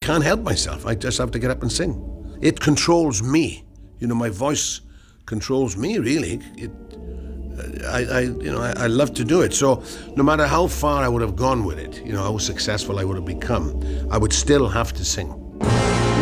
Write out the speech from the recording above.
can't help myself. I just have to get up and sing. It controls me. My voice controls me, really. I love to do it. So no matter how far I would have gone with it, how successful I would have become, I would still have to sing.